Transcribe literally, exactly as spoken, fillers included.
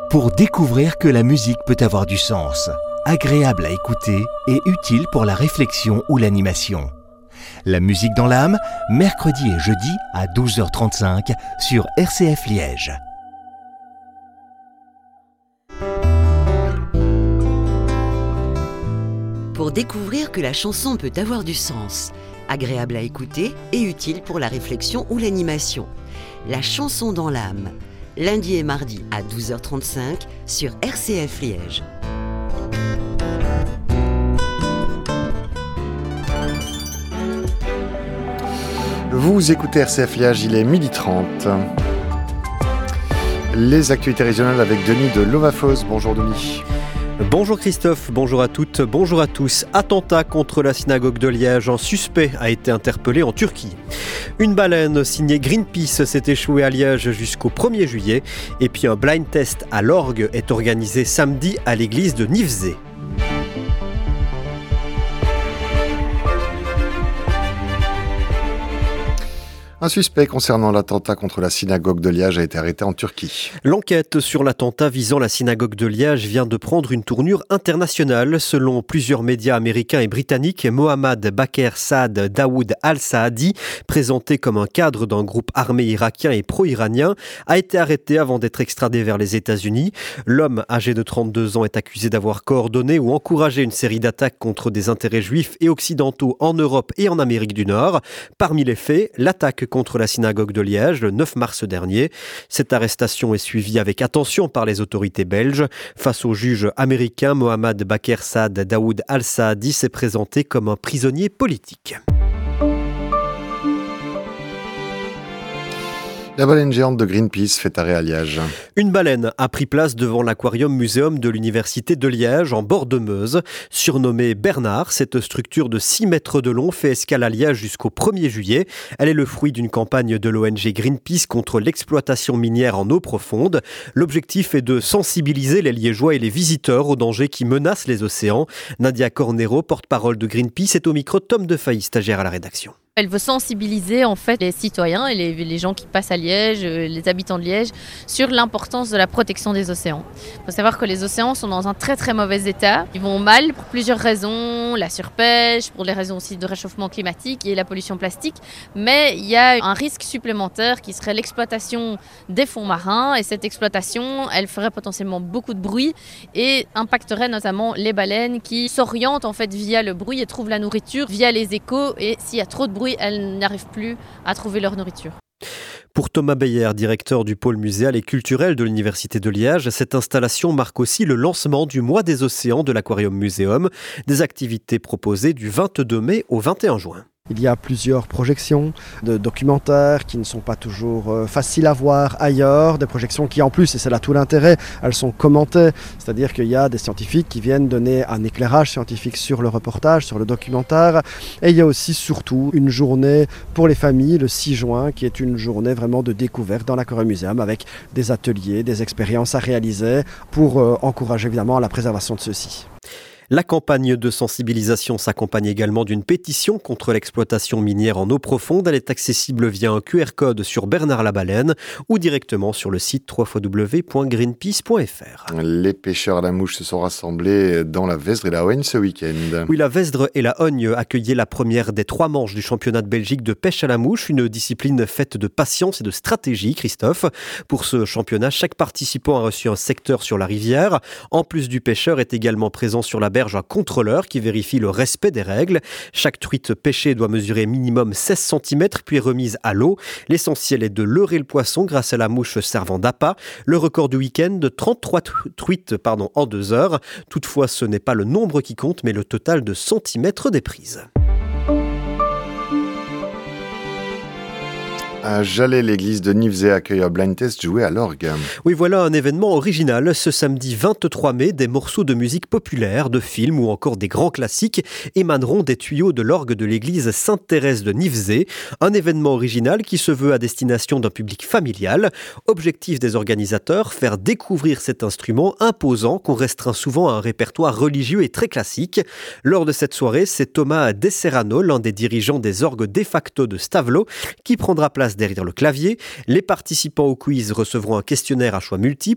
pour découvrir que la musique peut avoir du sens, agréable à écouter et utile pour la réflexion ou l'animation. La musique dans l'âme, mercredi et jeudi à douze heures trente-cinq sur R C F Liège. Pour découvrir que la chanson peut avoir du sens, agréable à écouter et utile pour la réflexion ou l'animation. La chanson dans l'âme, lundi et mardi à douze heures trente-cinq sur R C F Liège. Vous écoutez R C F Liège, il est midi trente. Les actualités régionales avec Denis de Lovafosse. Bonjour Denis. Bonjour Christophe, bonjour à toutes, bonjour à tous. Attentat contre la synagogue de Liège, un suspect a été interpellé en Turquie. Une baleine signée Greenpeace s'est échouée à Liège jusqu'au premier juillet. Et puis un blind test à l'orgue est organisé samedi à l'église de Nivzé. Un suspect concernant l'attentat contre la synagogue de Liège a été arrêté en Turquie. L'enquête sur l'attentat visant la synagogue de Liège vient de prendre une tournure internationale. Selon plusieurs médias américains et britanniques, Mohammad Bakr Saad Daoud al-Saadi, présenté comme un cadre d'un groupe armé irakien et pro-iranien, a été arrêté avant d'être extradé vers les États-Unis. L'homme, âgé de trente-deux ans, est accusé d'avoir coordonné ou encouragé une série d'attaques contre des intérêts juifs et occidentaux en Europe et en Amérique du Nord. Parmi les faits, l'attaque contre la synagogue de Liège le neuf mars dernier. Cette arrestation est suivie avec attention par les autorités belges. Face au juge américain, Mohammad Bakr Saad Daoud al-Saadi s'est présenté comme un prisonnier politique. La baleine géante de Greenpeace fait arrêt à Liège. Une baleine a pris place devant l'aquarium muséum de l'université de Liège en bord de Meuse. Surnommée Bernard, cette structure de six mètres de long fait escale à Liège jusqu'au premier juillet. Elle est le fruit d'une campagne de l'O N G Greenpeace contre l'exploitation minière en eau profonde. L'objectif est de sensibiliser les Liégeois et les visiteurs aux dangers qui menacent les océans. Nadia Cornero, porte-parole de Greenpeace, est au micro de Tom Defailly, stagiaire à la rédaction. Elle veut sensibiliser en fait les citoyens et les, les gens qui passent à Liège, les habitants de Liège, sur l'importance de la protection des océans. Il faut savoir que les océans sont dans un très très mauvais état. Ils vont mal pour plusieurs raisons, la surpêche, pour les raisons aussi de réchauffement climatique et la pollution plastique. Mais il y a un risque supplémentaire qui serait l'exploitation des fonds marins. Et cette exploitation, elle ferait potentiellement beaucoup de bruit et impacterait notamment les baleines qui s'orientent en fait via le bruit et trouvent la nourriture via les échos. Et s'il y a trop de bruit, elles n'arrivent plus à trouver leur nourriture. Pour Thomas Beyer, directeur du pôle muséal et culturel de l'Université de Liège, cette installation marque aussi le lancement du mois des océans de l'Aquarium Museum, des activités proposées du vingt-deux mai au vingt et un juin. Il y a plusieurs projections de documentaires qui ne sont pas toujours euh, faciles à voir ailleurs, des projections qui en plus, et c'est là tout l'intérêt, elles sont commentées, c'est-à-dire qu'il y a des scientifiques qui viennent donner un éclairage scientifique sur le reportage, sur le documentaire, et il y a aussi surtout une journée pour les familles, le six juin, qui est une journée vraiment de découverte dans l'Aquarium Museum avec des ateliers, des expériences à réaliser pour euh, encourager évidemment la préservation de ceux-ci. La campagne de sensibilisation s'accompagne également d'une pétition contre l'exploitation minière en eau profonde. Elle est accessible via un Q R code sur Bernard-la-Baleine ou directement sur le site w w w point greenpeace point f r. Les pêcheurs à la mouche se sont rassemblés dans la Vesdre et la Hogne ce week-end. Oui, la Vesdre et la Hogne accueillaient la première des trois manches du championnat de Belgique de pêche à la mouche, une discipline faite de patience et de stratégie, Christophe. Pour ce championnat, chaque participant a reçu un secteur sur la rivière. En plus du pêcheur est également présent sur la un contrôleur qui vérifie le respect des règles. Chaque truite pêchée doit mesurer minimum seize centimètres puis est remise à l'eau. L'essentiel est de leurrer le poisson grâce à la mouche servant d'appât. Le record du week-end, trente-trois truites pardon, en deux heures. Toutefois, ce n'est pas le nombre qui compte, mais le total de centimètres des prises. À Jalais, l'église de Nivzé accueille un blind test joué à l'orgue. Oui, voilà un événement original. Ce samedi vingt-trois mai, des morceaux de musique populaire, de films ou encore des grands classiques émaneront des tuyaux de l'orgue de l'église Sainte-Thérèse de Nivzé. Un événement original qui se veut à destination d'un public familial. Objectif des organisateurs, faire découvrir cet instrument imposant qu'on restreint souvent à un répertoire religieux et très classique. Lors de cette soirée, c'est Thomas Desserrano, l'un des dirigeants des orgues de facto de Stavelot, qui prendra place derrière le clavier. Les participants au quiz recevront un questionnaire à choix multiples